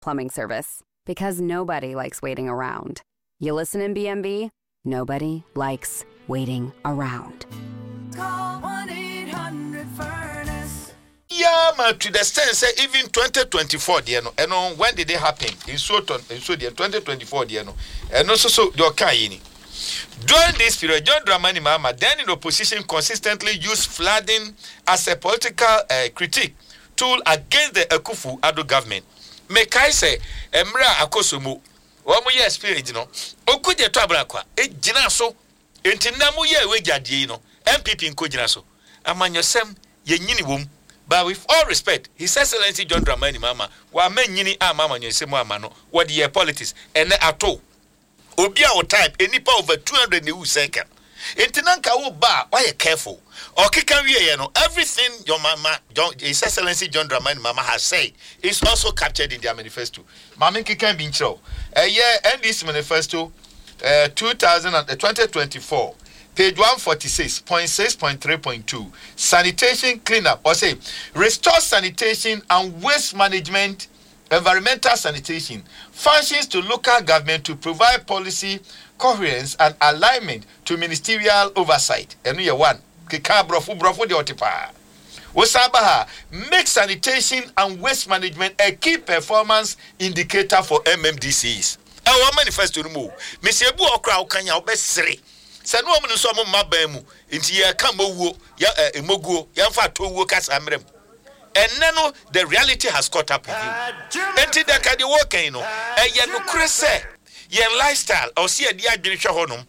plumbing service. Because nobody likes waiting around. You listen in BMB, nobody likes waiting around. Call 1-800-FURNACE. Yeah, man, to the extent say even 2024, you know, when did it happen? In 2024, you know, and also so your kind. During this period, John Dramani Mahama, then in opposition, consistently used flooding as a political critique tool against the Akufo-Addo government. Make I say, Emra Akosumu, one more year experience, you know, Okuje Tabrakwa, Jinaso, Intinamu ye wejadi, you know, MPP in Kojinaso, among yourself, ye nini. But with all respect, His Excellency John Dramani Mahama, wa men yini a mama nyesemo amano, what the politics, and at all. Obia o type, any power over 200 new second. Intinanka wo ba, why you careful? Or kikawiye no, everything your mama, His Excellency John Dramani Mahama has said is also captured in their manifesto. Mama kikan bincho. And this manifesto, 2024. Page 146.6.3.2 sanitation cleanup or say restore sanitation and waste management, environmental sanitation functions to local government to provide policy coherence and alignment to ministerial oversight. And we are one kika brofu de otipa Wasabaha make sanitation and waste management a key performance indicator for MMDCs. Our manifesto remove Monsieur Bu okra okanya obesere Sanu omu so omu mabamu inti ye kamowuo ya emoguo ya mfa towuo kasa mrem enno the reality has caught up with you enti da ka de wokan no ye no krese ye lifestyle o se ade adwenhwe honom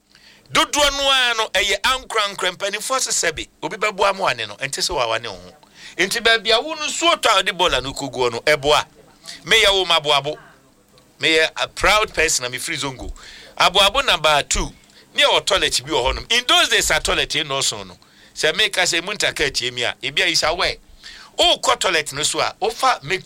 dodo no ano ye ankran mpanifo sesebe obi bebo amwane no enti se wawane ho enti ba bia wo no so to de bola no koguo no eboa me ye wo maboabo me ye a proud person am free zongo aboabo number 2 near our toilet be honum. In those days, a toilet in no son. Say make us a muntaka chimia, ebia is away. Oh, toilet no swa, offer make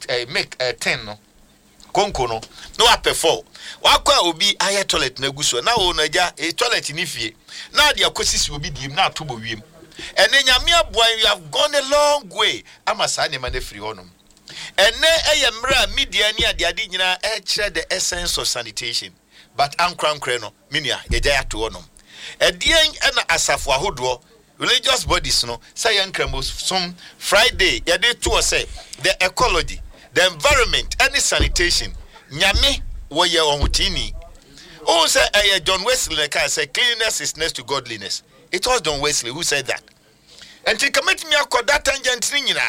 10 no. Konkono, no upper 4. Wakwa obi aya toilet no guso. Now onaja a toilet in ifie. Now the acosis will be dim now to wim. And then Yamia boy, you have gone a long way. I'm a sign man free honum. And ne ayamra media near the adina the essence of sanitation. But ankran kreno minia yejaya to onum edien na asafo ahodo religious bodies no say yankramo some Friday yede to say the ecology, the environment and the sanitation nyame wo ye ohutini o say John Wesley can say cleanliness is next to godliness. It was John Wesley who said that. And to commit me a that tangent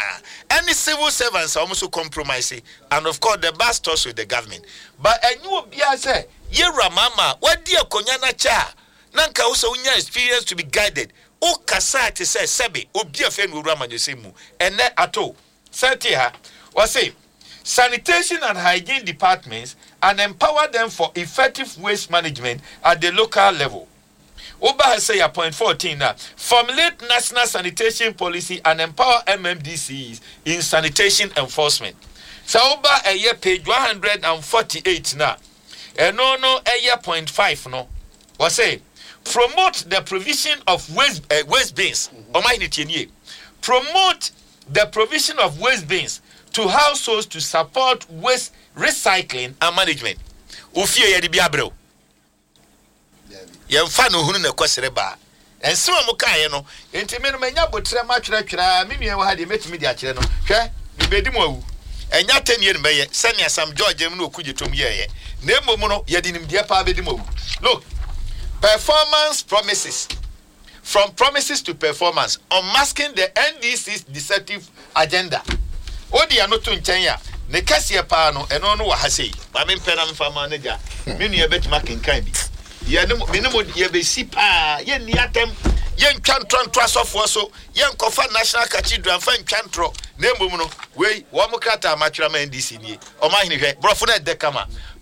any civil servants are also compromising, and of course the bastards with the government. But I knew Bia say, Yera mama, what dear Konyana cha? Nanka also unya experience to be guided. O Kasati says Sebi, O dear friend will Raman Yosimu, and that at all. Satia was say sanitation and hygiene departments and empower them for effective waste management at the local level. Oba has say a point 14 now. Formulate national sanitation policy and empower MMDCs in sanitation enforcement. So Oba a year page 148 now. And no a year point 5 no. Was say promote the provision of waste bins. Promote the provision of waste bins to households to support waste recycling and management. Ufie yedi biabro. Yemfa no hunu na kwasere ba ensema mo kan no enti me no manya botre ma twera me nua wa ha de metimi de akere no hwe me bedi mo awu enya tanie no beye senia Sam George no okujetom yeye na emom no ye de nimdia pa bedi mo awu. Look, performance promises, from promises to performance, unmasking the NDC's deceptive agenda. Odi anoto nchen ya ne kase pa no eno no wa ha sei ba me mpena mfa manager me nua betima kenkan bi minimum ye be sipa ye niatem ye ntwantro asofo so ye nkofa national cathedral fa ntwantro na emom no we wo mo krata matwera ma NDC nie o ma hini hwe brofo na de kama